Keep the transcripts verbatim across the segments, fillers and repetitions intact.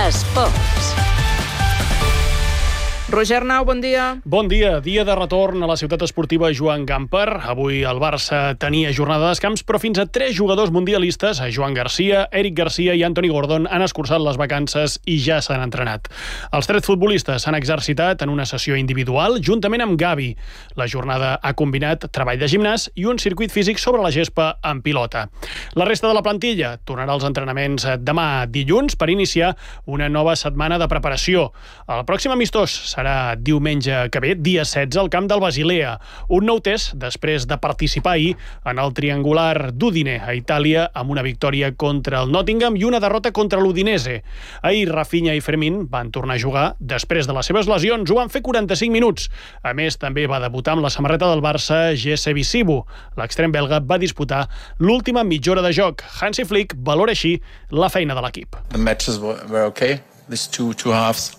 Esports. Roger Nau, bon dia. Bon dia. Dia de retorn a la ciutat esportiva Joan Gamper. Avui el Barça tenia jornada de descans, però fins a tres jugadors mundialistes, Joan Garcia, Eric Garcia i Anthony Gordon, han escurçat les vacances i ja s'han entrenat. Els tres futbolistes s'han exercitat en una sessió individual juntament amb Gavi. La jornada ha combinat treball de gimnàs i un circuit físic sobre la gespa en pilota. La resta de la plantilla tornarà als entrenaments demà dilluns per iniciar una nova setmana de preparació. El pròxim amistós serà diumenge que ve, dia setze, al camp del Basilea. Un nou test després de participar ahir en el triangular d'Udine a Itàlia amb una victòria contra el Nottingham i una derrota contra l'Udinese. Ahir Rafinha i Fermín van tornar a jugar després de les seves lesions. Ho van fer quaranta-cinc minuts. A més, també va debutar amb la samarreta del Barça Jesse Visibu. L'extrem belga va disputar l'última mitja hora de joc. Hansi Flick valora així la feina de l'equip. The matches were okay. These two two halves.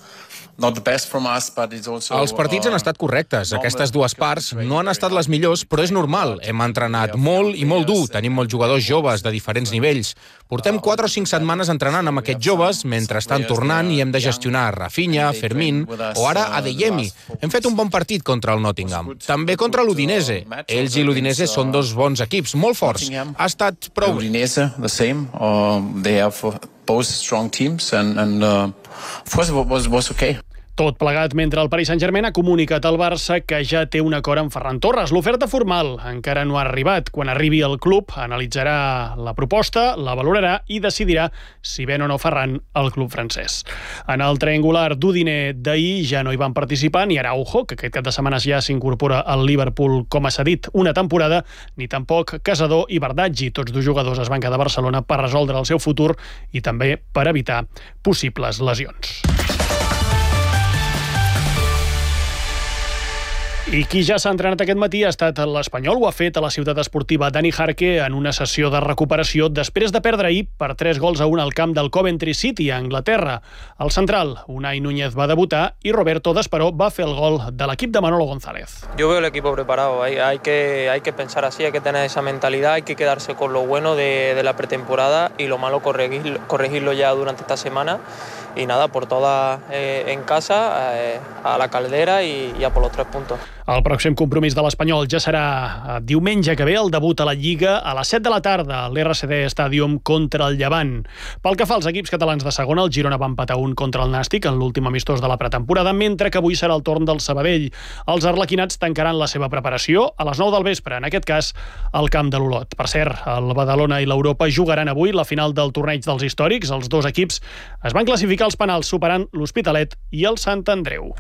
Els partits han estat correctes. Aquestes dues parts no han estat les millors, però és normal. Hem entrenat molt i molt dur. Tenim molts jugadors joves de diferents nivells. Portem quatre o cinc setmanes entrenant amb aquests joves mentre estan tornant i hem de gestionar Rafinha, Fermín o ara Adeyemi. Hem fet un bon partit contra el Nottingham. També contra l'Udinese. Ells i l'Udinese són dos bons equips, molt forts. Ha estat prou... Udinese, the same. They have both strong teams and, and uh, of course it was, was okay. Tot plegat mentre el Paris Saint-Germain ha comunicat al Barça que ja té un acord amb Ferran Torres. L'oferta formal encara no ha arribat. Quan arribi el club, analitzarà la proposta, la valorarà i decidirà si ven o no Ferran al club francès. En el triangular d'Udine d'ahir ja no hi van participar ni Araujo, que aquest cap de setmana ja s'incorpora al Liverpool com a cedit una temporada, ni tampoc Casador i Bardaggi. Tots dos jugadors es van quedar a Barcelona per resoldre el seu futur i també per evitar possibles lesions. I qui ja s'ha entrenat aquest matí ha estat l'Espanyol. Ho ha fet a la ciutat esportiva Dani Jarque en una sessió de recuperació després de perdre ahir per tres gols a un al camp del Coventry City a Anglaterra. El central, Unai Núñez, va debutar i Roberto Desperó va fer el gol de l'equip de Manolo González. Yo veo el equipo preparado. Hay, hay, que, hay que pensar así, hay que tener esa mentalidad, hay que quedarse con lo bueno de, de la pretemporada y lo malo corregir, corregirlo ya durante esta semana. Y nada, por todas eh, en casa, eh, a la caldera y, y a por los tres puntos. El pròxim compromís de l'Espanyol ja serà diumenge que ve, el debut a la Lliga a les set de la tarda a l'R C D Stadium contra el Llevant. Pel que fa als equips catalans de segona, el Girona va empatar un contra el Nàstic en l'últim amistós de la pretemporada, mentre que avui serà el torn del Sabadell. Els arlequinats tancaran la seva preparació a les nou del vespre, en aquest cas al camp de l'Olot. Per cert, el Badalona i l'Europa jugaran avui la final del torneig dels històrics. Els dos equips es van classificar als penals superant l'Hospitalet i el Sant Andreu.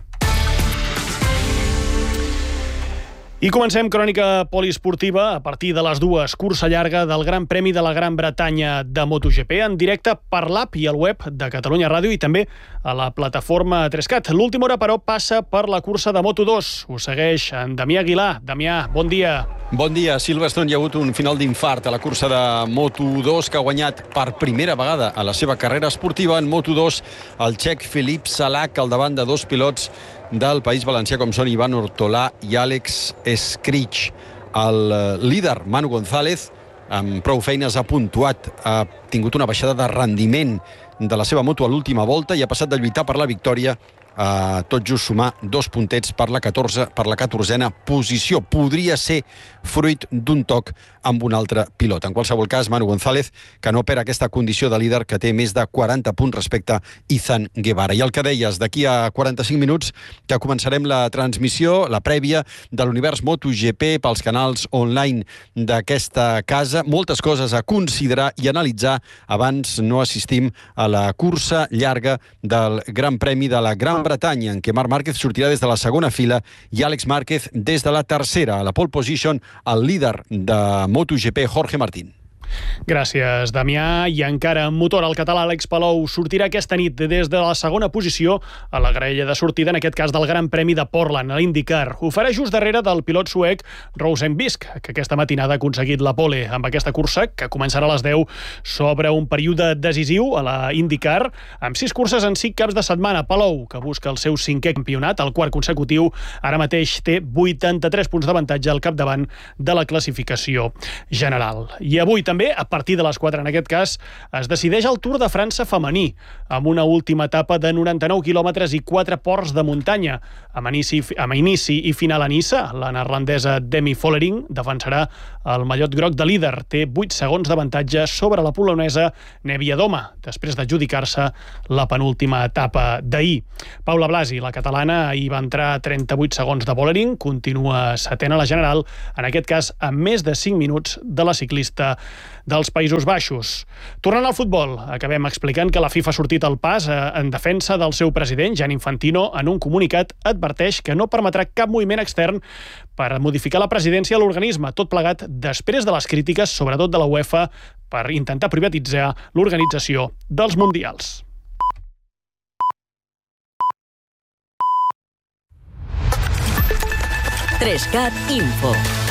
I comencem crònica poliesportiva a partir de les dues. Cursa llarga del Gran Premi de la Gran Bretanya de MotoGP en directe per l'app i el web de Catalunya Ràdio i també a la plataforma Trescat. L'última hora, però, passa per la cursa de Moto dos. Ho segueix en Damià Aguilar. Damià, bon dia. Bon dia, Silverstone. Hi ha hagut un final d'infart a la cursa de Moto dos que ha guanyat per primera vegada a la seva carrera esportiva en Moto dos el txec Filip Salac al davant de dos pilots del País Valencià com són Ivan Ortolà i Àlex Escrig. El líder, Manu González, amb prou feines ha puntuat, ha tingut una baixada de rendiment de la seva moto a l'última volta i ha passat de lluitar per la victòria a tot just sumar dos puntets per la catorze per la catorzena posició. Podria ser fruit d'un toc amb un altre pilot. En qualsevol cas, Manu González, que no perd aquesta condició de líder, que té més de quaranta punts respecte a Izan Guevara. I el que deies, d'aquí a quaranta-cinc minuts que començarem la transmissió, la prèvia de l'univers MotoGP pels canals online d'aquesta casa. Moltes coses a considerar i analitzar abans no assistim a la cursa llarga del Gran Premi de la Gran Bretanya, en què Marc Márquez sortirà des de la segona fila i Àlex Márquez des de la tercera. A la pole position, el líder de MotoGP, Jorge Martín. Gràcies, Damià. I encara en motor, el català Àlex Palou sortirà aquesta nit des de la segona posició a la graella de sortida, en aquest cas del Gran Premi de Portland, a l'IndyCar. Ho farà just darrere del pilot suec Rosenbisk, que aquesta matinada ha aconseguit la pole amb aquesta cursa, que començarà a les deu sobre un període decisiu a la IndyCar, amb sis curses en cinc caps de setmana. Palou, que busca el seu cinquè campionat, el quart consecutiu, ara mateix té vuitanta-tres punts d'avantatge al capdavant de la classificació general. I avui també també, a partir de les quatre en aquest cas, es decideix el Tour de França femení, amb una última etapa de noranta-nou quilòmetres i quatre ports de muntanya. Amb inici, amb inici i final a Niça, la neerlandesa Demi Vollering defensarà el mallot groc de líder. Té vuit segons d'avantatge sobre la polonesa Niewiadoma, després d'adjudicar-se la penúltima etapa d'ahir. Paula Blasi, la catalana, ahir va entrar a trenta-vuit segons de Vollering, continua setena a la general, en aquest cas amb més de cinc minuts de la ciclista dels Països Baixos. Tornant al futbol, acabem explicant que la FIFA ha sortit al pas en defensa del seu president, Gianni Infantino. En un comunicat adverteix que no permetrà cap moviment extern per modificar la presidència de l'organisme, tot plegat després de les crítiques, sobretot de la UEFA, per intentar privatitzar l'organització dels Mundials. tres cat Info.